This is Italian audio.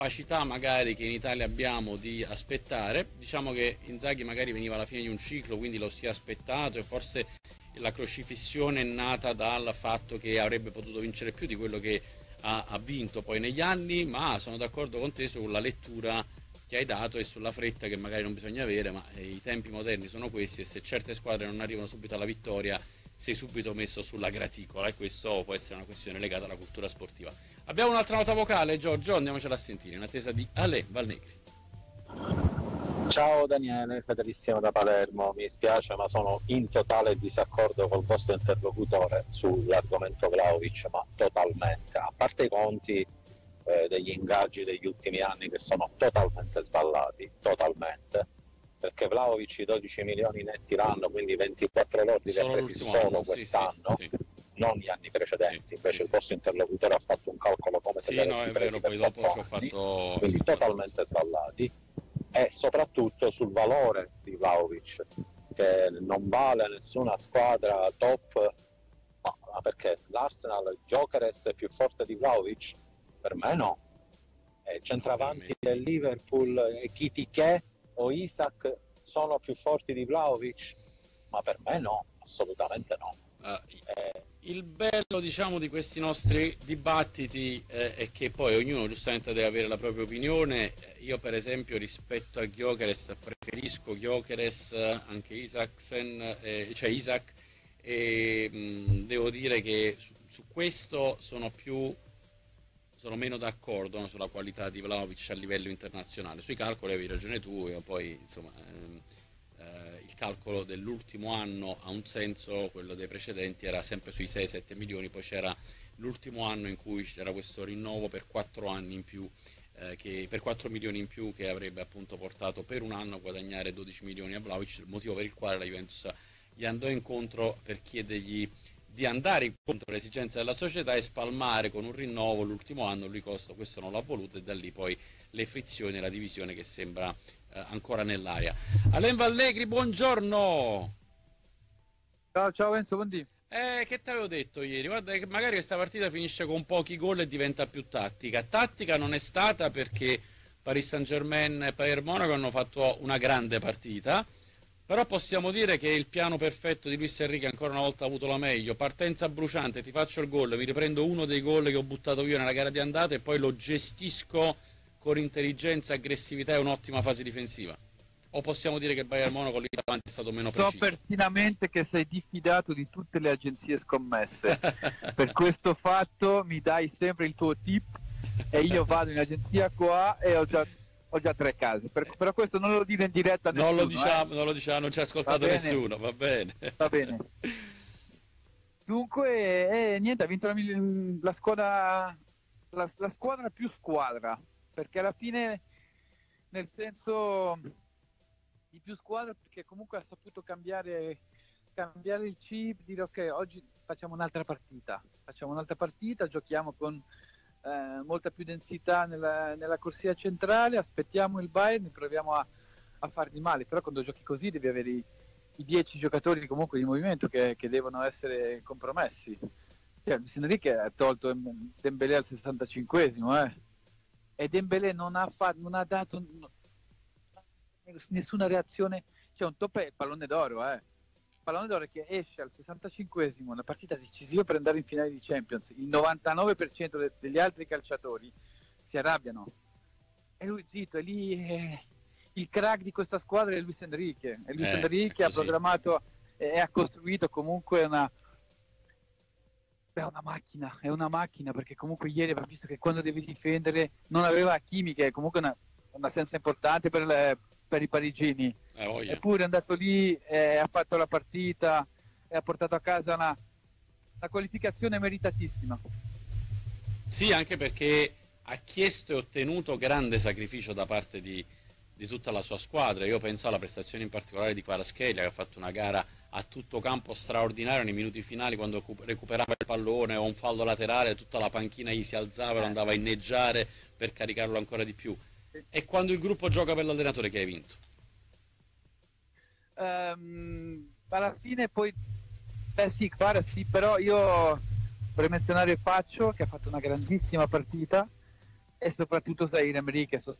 capacità magari che in Italia abbiamo di aspettare. Diciamo che Inzaghi magari veniva alla fine di un ciclo, quindi lo si è aspettato, e forse la crocifissione è nata dal fatto che avrebbe potuto vincere più di quello che ha vinto poi negli anni, ma sono d'accordo con te sulla lettura che hai dato e sulla fretta che magari non bisogna avere, ma i tempi moderni sono questi, e se certe squadre non arrivano subito alla vittoria sei subito messo sulla graticola, e questo può essere una questione legata alla cultura sportiva. Abbiamo un'altra nota vocale, Giorgio, andiamocela a sentire, in attesa di Ale Valnegri. Ciao Daniele, fedelissimo da Palermo, mi spiace ma sono in totale disaccordo col vostro interlocutore sull'argomento Vlahovic, ma totalmente, a parte i conti degli ingaggi degli ultimi anni che sono totalmente sballati, totalmente, perché Vlahovic i 12 milioni netti l'anno, quindi 24 lordi li ha presi solo quest'anno, sì. Non gli anni precedenti, invece il vostro interlocutore ha fatto un calcolo come se li avessi presi per 4 anni, quindi totalmente sballati. E soprattutto sul valore di Vlahovic, che non vale nessuna squadra top, ma perché l'Arsenal Gyökeres è più forte di Vlahovic? Per me no. Centravanti del Liverpool Kitike o Isak sono più forti di Vlahovic? Ma per me no, assolutamente no. Il bello, diciamo, di questi nostri dibattiti è che poi ognuno giustamente deve avere la propria opinione. Io per esempio rispetto a Gyökeres preferisco Gyökeres, anche Isaksen, cioè Isak, e devo dire che su questo sono meno d'accordo, no, sulla qualità di Vlahovic a livello internazionale. Sui calcoli avevi ragione tu, e poi insomma il calcolo dell'ultimo anno ha un senso, quello dei precedenti era sempre sui 6-7 milioni, poi c'era l'ultimo anno in cui c'era questo rinnovo per 4 anni in più, per 4 milioni in più, che avrebbe appunto portato per un anno a guadagnare 12 milioni a Vlahovic, il motivo per il quale la Juventus gli andò incontro per chiedergli di andare incontro alle esigenze della società e spalmare con un rinnovo l'ultimo anno. Lui questo non l'ha voluto, e da lì poi le frizioni e la divisione che sembra ancora nell'aria. Alain Vallegri, buongiorno. Ciao Enzo, buondì. Che ti avevo detto ieri? Guarda che magari questa partita finisce con pochi gol e diventa più tattica. Tattica non è stata, perché Paris Saint-Germain e Bayern Monaco hanno fatto una grande partita, però possiamo dire che il piano perfetto di Luis Enrique ancora una volta ha avuto la meglio. Partenza bruciante, ti faccio il gol, mi riprendo uno dei gol che ho buttato io nella gara di andata e poi lo gestisco con intelligenza, aggressività e un'ottima fase difensiva. O possiamo dire che il Bayern Monaco lì davanti è stato meno preciso? So pertinamente che sei diffidato di tutte le agenzie scommesse. Per questo fatto mi dai sempre il tuo tip e io vado in agenzia qua e ho già 3 case. Però questo non lo dire in diretta a nessuno. Non lo diciamo, non ci ha ascoltato nessuno, va bene. Va bene. Dunque, niente, ha vinto la squadra, la squadra più squadra, perché alla fine, nel senso di più squadra, perché comunque ha saputo cambiare il chip, dire ok, oggi facciamo un'altra partita, giochiamo con molta più densità nella corsia centrale, aspettiamo il Bayern e proviamo a fargli male. Però quando giochi così devi avere i 10 giocatori comunque di movimento che devono essere compromessi. Luis Enrique ha tolto Dembélé al 65esimo, e Dembélé non ha dato nessuna reazione. C'è un top, il pallone d'oro, pallone d'oro che esce al 65esimo, una partita decisiva per andare in finale di Champions. Il 99% degli altri calciatori si arrabbiano e lui zitto, e lì il crack di questa squadra è Luis Enrique, e Luis Enrique ha programmato e ha costruito comunque è una macchina, perché comunque ieri abbiamo visto che quando devi difendere non aveva Hakimi, che è comunque un'assenza importante per i parigini, eppure è andato lì, ha fatto la partita e ha portato a casa una qualificazione meritatissima. Sì, anche perché ha chiesto e ottenuto grande sacrificio da parte di tutta la sua squadra. Io penso alla prestazione in particolare di Kvaratskhelia, che ha fatto una gara a tutto campo straordinaria nei minuti finali, quando recuperava il pallone o un fallo laterale, tutta la panchina gli si alzava e lo andava a inneggiare per caricarlo ancora di più. E quando il gruppo gioca per l'allenatore, che hai vinto? Alla fine poi sì, però io vorrei menzionare Faccio, che ha fatto una grandissima partita, e soprattutto Zaire Emery che